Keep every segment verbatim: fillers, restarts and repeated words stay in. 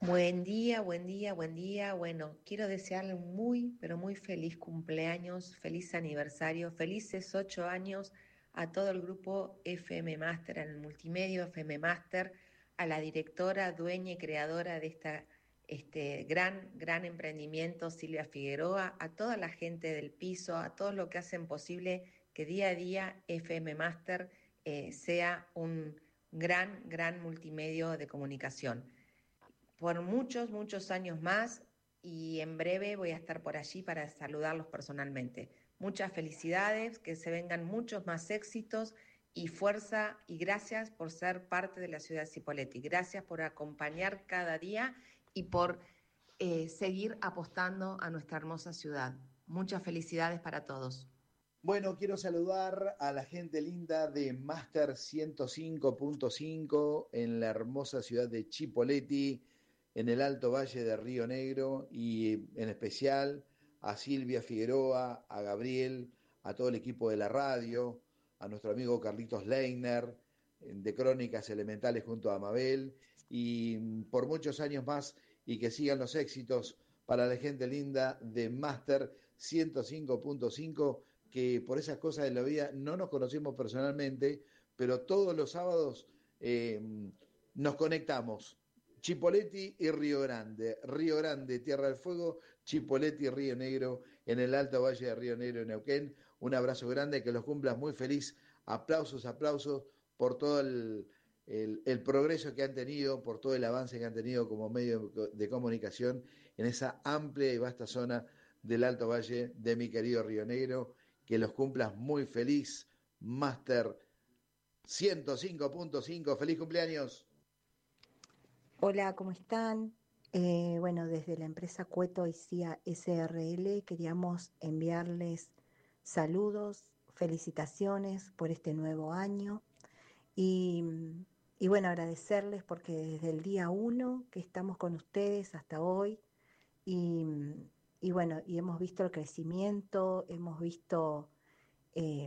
Buen día, buen día, buen día. Bueno, quiero desearle un muy, pero muy feliz cumpleaños, feliz aniversario, felices ocho años a todo el grupo F M Master, en el multimedio F M Master, a la directora, dueña y creadora de esta, este gran, gran emprendimiento, Silvia Figueroa, a toda la gente del piso, a todos los que hacen posible que día a día F M Master eh, sea un gran, gran multimedio de comunicación por muchos, muchos años más y en breve voy a estar por allí para saludarlos personalmente. Muchas felicidades, que se vengan muchos más éxitos y fuerza y gracias por ser parte de la ciudad de Cipolletti. Gracias por acompañar cada día y por eh, seguir apostando a nuestra hermosa ciudad. Muchas felicidades para todos. Bueno, quiero saludar a la gente linda de Master ciento cinco punto cinco en la hermosa ciudad de Chipoleti, en el Alto Valle de Río Negro, y en especial a Silvia Figueroa, a Gabriel, a todo el equipo de la radio, a nuestro amigo Carlitos Leiner, de Crónicas Elementales junto a Mabel, y por muchos años más, y que sigan los éxitos para la gente linda de Master ciento cinco punto cinco, que por esas cosas de la vida no nos conocimos personalmente, pero todos los sábados eh, nos conectamos. Chipoleti y Río Grande, Río Grande, Tierra del Fuego, Chipoleti y Río Negro, en el Alto Valle de Río Negro, en Neuquén. Un abrazo grande, que los cumplas muy feliz. Aplausos, aplausos por todo el, el, el progreso que han tenido, por todo el avance que han tenido como medio de comunicación en esa amplia y vasta zona del Alto Valle de mi querido Río Negro. Que los cumplas muy feliz, Master ciento cinco punto cinco. ¡Feliz cumpleaños! Hola, ¿cómo están? Eh, bueno, desde la empresa Cueto y C I A S R L queríamos enviarles saludos, felicitaciones por este nuevo año y, y bueno, agradecerles porque desde el día uno que estamos con ustedes hasta hoy y, y bueno, y hemos visto el crecimiento, hemos visto eh,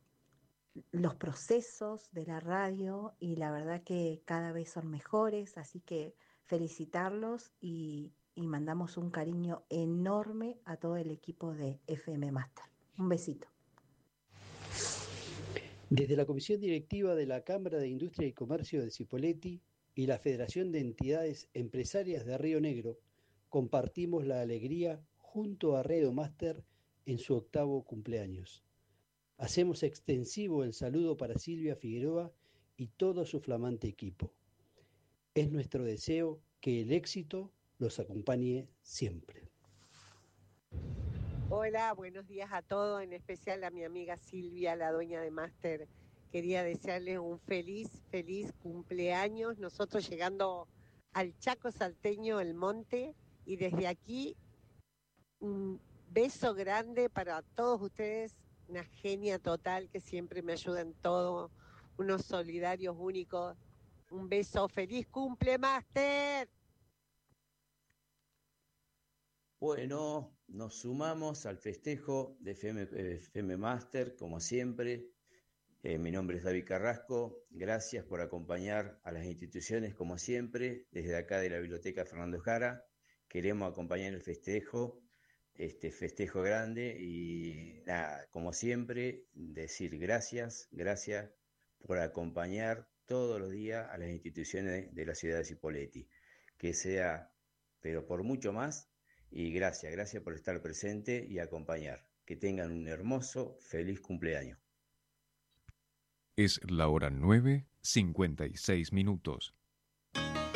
los procesos de la radio y la verdad que cada vez son mejores, así que felicitarlos y, y mandamos un cariño enorme a todo el equipo de F M Master. Un besito. Desde la Comisión Directiva de la Cámara de Industria y Comercio de Cipolletti y la Federación de Entidades Empresarias de Río Negro, compartimos la alegría junto a Radio Master en su octavo cumpleaños. Hacemos extensivo el saludo para Silvia Figueroa y todo su flamante equipo. Es nuestro deseo que el éxito los acompañe siempre. Hola, buenos días a todos, en especial a mi amiga Silvia, la dueña de Master. Quería desearles un feliz, feliz cumpleaños. Nosotros llegando al Chaco Salteño, El Monte, y desde aquí un beso grande para todos ustedes, una genia total que siempre me ayuda en todo, unos solidarios únicos. Un beso, feliz cumple, Master. Bueno, nos sumamos al festejo de F M, eh, F M Master, como siempre. Eh, mi nombre es David Carrasco. Gracias por acompañar a las instituciones, como siempre, desde acá de la Biblioteca Fernando Jara. Queremos acompañar el festejo, este festejo grande, y nada, como siempre, decir gracias, gracias por acompañar todos los días a las instituciones de la ciudad de Cipolletti. Que sea, pero por mucho más. Y gracias, gracias por estar presente y acompañar. Que tengan un hermoso, feliz cumpleaños. Es la hora nueve, cincuenta y seis minutos.